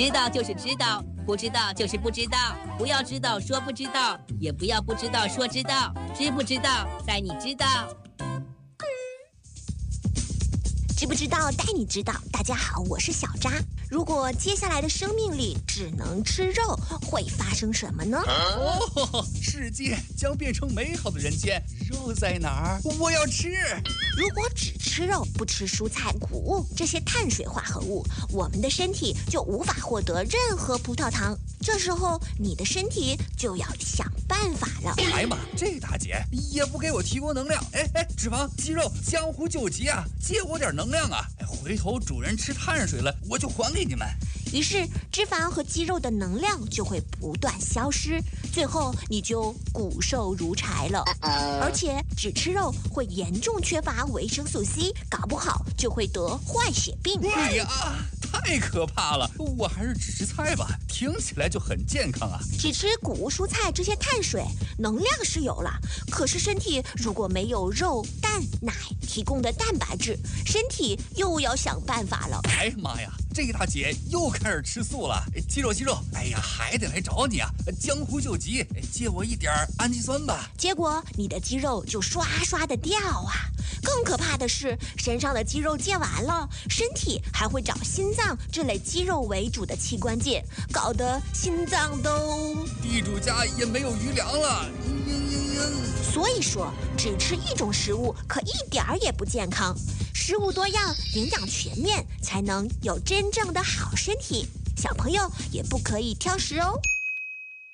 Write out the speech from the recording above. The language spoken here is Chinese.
知道就是知道，不知道就是不知道。不要知道说不知道，也不要不知道说知道。知不知道，带你知道。 知不知道带你知道。大家好，我是小扎。如果接下来的生命里只能吃肉，会发生什么呢？ 世界将变成美好的人间。肉在哪儿？我要吃。 如果只吃肉，不吃蔬菜、谷物这些碳水化合物，我们的身体就无法获得任何葡萄糖。这时候你的身体就要想办法了。 哎呀妈，这大姐也不给我提供能量。脂肪、肌肉，江湖救急啊，借我点能量啊！回头主人吃碳水了，我就还给你们。 于是脂肪和肌肉的能量就会不断消失，最后你就骨瘦如柴了。而且只吃肉会严重缺乏维生素 C， 搞不好就会得坏血病。 哎呀，太可怕了！我还是只吃菜吧，听起来就很健康啊。 只吃谷物蔬菜这些碳水，能量是有了，可是身体如果没有肉、蛋、奶提供的蛋白质，身体又要想办法了。 哎呀妈呀，这个大姐又开始吃素了。肌肉，哎呀，还得来找你啊！江湖救急，借我一点氨基酸吧。 结果你的肌肉就刷刷的掉啊！更可怕的是，身上的肌肉借完了，身体还会找心脏这类肌肉为主的器官借，搞得心脏都…… 地主家也没有余粮了。 所以说，只吃一种食物可一点儿也不健康。食物多样，营养全面，才能有真正的好身体。小朋友也不可以挑食哦。